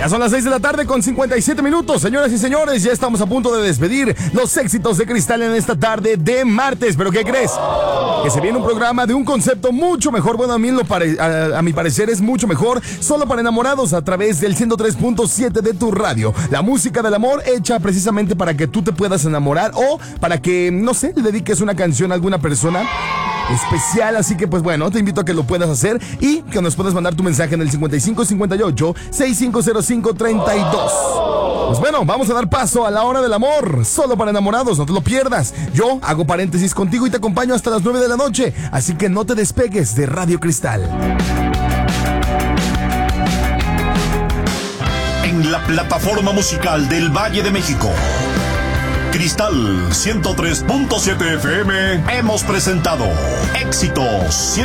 Ya son las 6 de la tarde con 57 minutos. Señoras y señores, ya estamos a punto de despedir los éxitos de Cristal en esta tarde de martes. ¿Pero qué crees? Que se viene un programa de un concepto mucho mejor. Bueno, a mi parecer es mucho mejor. Solo para enamorados a través del 103.7 de tu radio. La música del amor hecha precisamente para que tú te puedas enamorar o para que, no sé, le dediques una canción a alguna persona especial. Así que pues bueno, te invito a que lo puedas hacer y que nos puedas mandar tu mensaje en el 5558-650532. Pues bueno, vamos a dar paso a la hora del amor, solo para enamorados, no te lo pierdas. Yo hago paréntesis contigo y te acompaño hasta las 9 de la noche, así que no te despegues de Radio Cristal. En la plataforma musical del Valle de México, Cristal 103.7 FM, hemos presentado Éxitos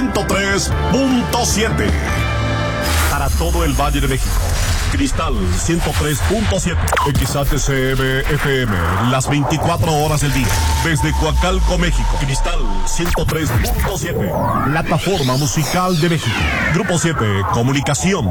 103.7. Para todo el Valle de México, Cristal 103.7. XHCM FM, las 24 horas del día. Desde Coacalco, México, Cristal 103.7. Plataforma musical de México. Grupo 7, Comunicación.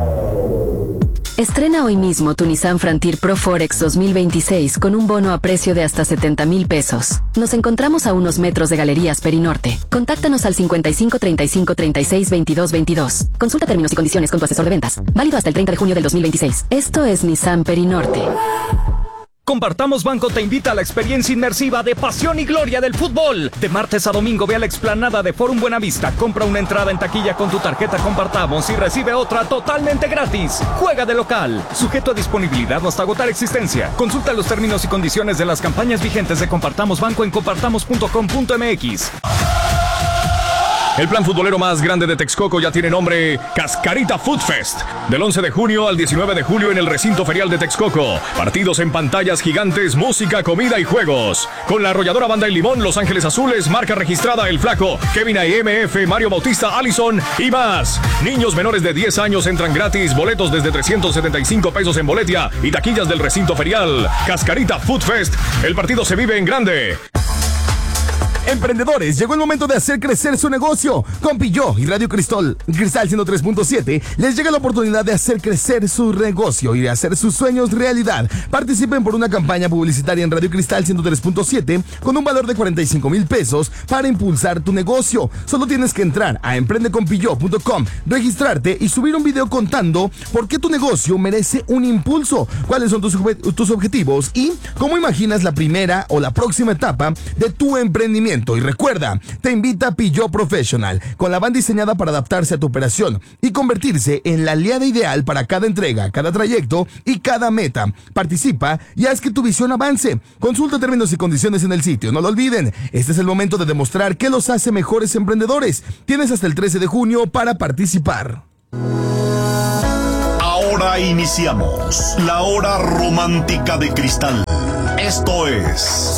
Estrena hoy mismo tu Nissan Frontier Pro Forex 2026 con un bono a precio de hasta 70,000 pesos. Nos encontramos a unos metros de Galerías Perinorte. Contáctanos al 55 35 36 22 22. Consulta términos y condiciones con tu asesor de ventas. Válido hasta el 30 de junio del 2026. Esto es Nissan Perinorte. Compartamos Banco te invita a la experiencia inmersiva de pasión y gloria del fútbol. De martes a domingo ve a la explanada de Forum Buenavista, compra una entrada en taquilla con tu tarjeta Compartamos y recibe otra totalmente gratis. Juega de local, sujeto a disponibilidad o hasta agotar existencia. Consulta los términos y condiciones de las campañas vigentes de Compartamos Banco en compartamos.com.mx. El plan futbolero más grande de Texcoco ya tiene nombre: Cascarita Food Fest. Del 11 de junio al 19 de julio en el recinto ferial de Texcoco. Partidos en pantallas gigantes, música, comida y juegos. Con la arrolladora Banda y Limón, Los Ángeles Azules, marca registrada El Flaco, Kevin AMF, Mario Bautista, Allison y más. Niños menores de 10 años entran gratis. Boletos desde 375 pesos en boletia y taquillas del recinto ferial. Cascarita Food Fest. El partido se vive en grande. Emprendedores, llegó el momento de hacer crecer su negocio. Con Pilló y Radio Cristal 103.7 les llega la oportunidad de hacer crecer su negocio y de hacer sus sueños realidad. Participen por una campaña publicitaria en Radio Cristal 103.7 con un valor de 45,000 pesos para impulsar tu negocio. Solo tienes que entrar a emprendeconpillo.com, registrarte y subir un video contando por qué tu negocio merece un impulso, cuáles son tus objetivos y cómo imaginas la primera o la próxima etapa de tu emprendimiento. Y recuerda, te invita Pilló Professional, con la van diseñada para adaptarse a tu operación y convertirse en la aliada ideal para cada entrega, cada trayecto y cada meta. Participa y haz que tu visión avance. Consulta términos y condiciones en el sitio. No lo olviden, este es el momento de demostrar qué los hace mejores emprendedores. Tienes hasta el 13 de junio para participar. Ahora iniciamos la hora romántica de Cristal. Esto es